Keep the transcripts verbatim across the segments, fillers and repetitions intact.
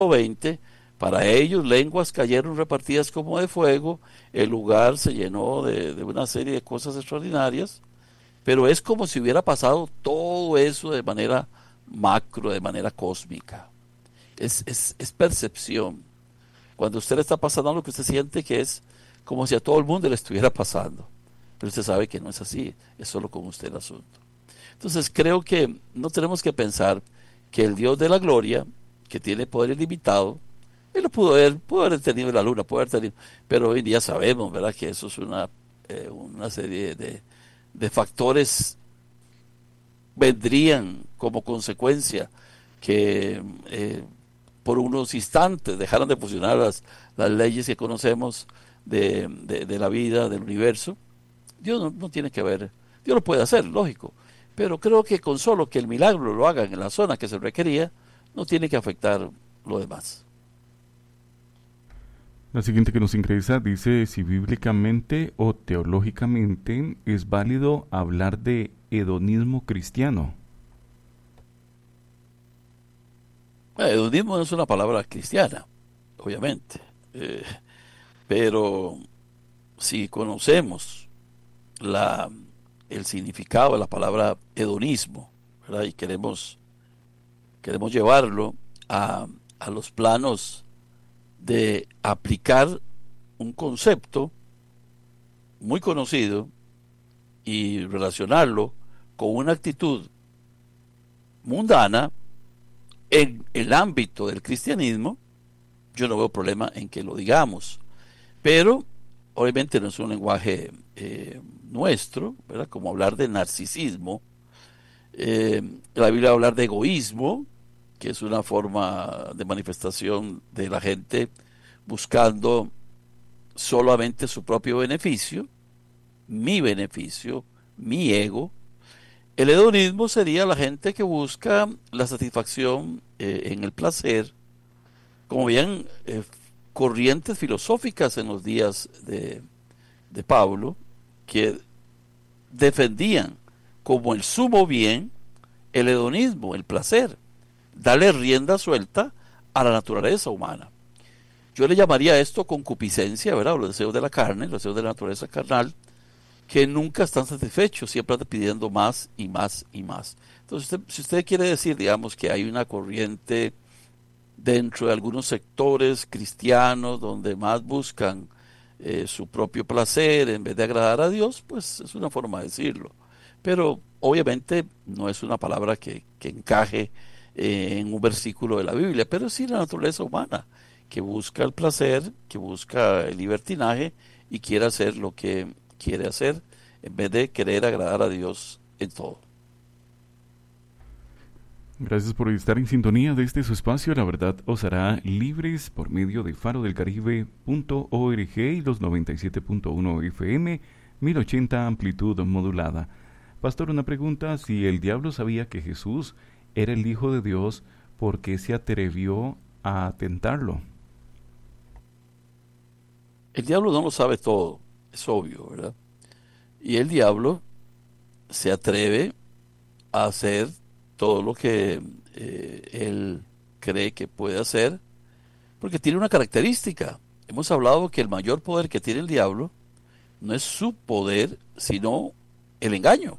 veinte, para ellos lenguas cayeron repartidas como de fuego, el lugar se llenó de, de una serie de cosas extraordinarias, pero es como si hubiera pasado todo eso de manera macro, de manera cósmica. Es, es, es percepción. Cuando usted le está pasando algo que usted siente que es como si a todo el mundo le estuviera pasando, pero usted sabe que no es así, es solo con usted el asunto. Entonces creo que no tenemos que pensar que el Dios de la gloria, que tiene poder ilimitado, él lo pudo haber, pudo haber tenido en la luna, pudo haber tenido, pero hoy en día sabemos, ¿verdad?, que eso es una, eh, una serie de, de factores vendrían como consecuencia que eh, por unos instantes dejaran de funcionar las, las leyes que conocemos de, de, de la vida, del universo. Dios no, no tiene que ver, Dios lo puede hacer, lógico, pero creo que con solo que el milagro lo hagan en la zona que se requería, no tiene que afectar lo demás. La siguiente que nos ingresa dice si bíblicamente o teológicamente es válido hablar de hedonismo cristiano. El hedonismo no es una palabra cristiana, obviamente, eh, pero si conocemos la, el significado de la palabra hedonismo, ¿verdad?, y queremos, queremos llevarlo a, a los planos de aplicar un concepto muy conocido y relacionarlo con una actitud mundana en el ámbito del cristianismo, yo no veo problema en que lo digamos, pero obviamente no es un lenguaje eh, nuestro, ¿verdad?, como hablar de narcisismo. Eh, la Biblia va a hablar de egoísmo, que es una forma de manifestación de la gente buscando solamente su propio beneficio, mi beneficio, mi ego. El hedonismo sería la gente que busca la satisfacción eh, en el placer, como bien eh, corrientes filosóficas en los días de, de Pablo, que defendían como el sumo bien el hedonismo, el placer, darle rienda suelta a la naturaleza humana. Yo le llamaría esto concupiscencia, ¿verdad?, o los deseos de la carne, los deseos de la naturaleza carnal, que nunca están satisfechos, siempre están pidiendo más y más y más. Entonces, usted, si usted quiere decir, digamos, que hay una corriente dentro de algunos sectores cristianos donde más buscan eh, su propio placer en vez de agradar a Dios, pues es una forma de decirlo. Pero obviamente no es una palabra que, que encaje eh, en un versículo de la Biblia, pero sí la naturaleza humana, que busca el placer, que busca el libertinaje y quiere hacer lo que quiere hacer en vez de querer agradar a Dios en todo. Gracias por estar en sintonía de este su espacio. La verdad os hará libres por medio de faro del caribe punto org y los noventa y siete punto uno F M, mil ochenta amplitud modulada. Pastor, una pregunta: si el diablo sabía que Jesús era el Hijo de Dios, ¿por qué se atrevió a tentarlo? El diablo no lo sabe todo, es obvio, ¿verdad? Y el diablo se atreve a hacer todo lo que eh, él cree que puede hacer, porque tiene una característica. Hemos hablado que el mayor poder que tiene el diablo no es su poder, sino el engaño.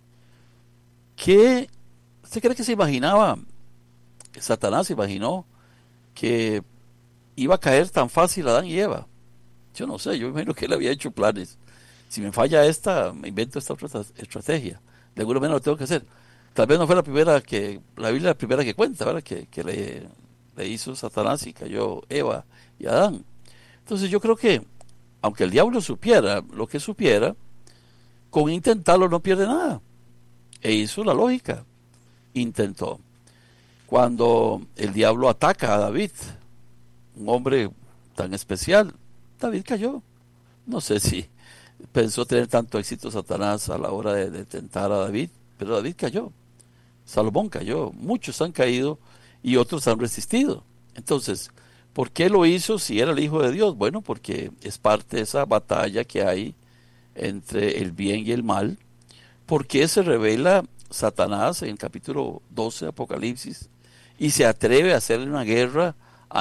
¿Qué usted cree que se imaginaba? Satanás se imaginó que iba a caer tan fácil Adán y Eva. Yo no sé, yo imagino que él había hecho planes. Si me falla esta, me invento esta otra estrategia. De alguna manera lo tengo que hacer. Tal vez no fue la primera que, la Biblia es la primera que cuenta, ¿verdad? Que, que le, le hizo Satanás y cayó Eva y Adán. Entonces yo creo que, aunque el diablo supiera lo que supiera, con intentarlo no pierde nada. E hizo la lógica. Intentó. Cuando el diablo ataca a David, un hombre tan especial, David cayó. No sé si pensó tener tanto éxito Satanás a la hora de, de tentar a David, pero David cayó. Salomón cayó, muchos han caído y otros han resistido. Entonces, ¿por qué lo hizo si era el Hijo de Dios? Bueno, porque es parte de esa batalla que hay entre el bien y el mal. ¿Por qué se revela Satanás en el capítulo doce de Apocalipsis y se atreve a hacer una guerra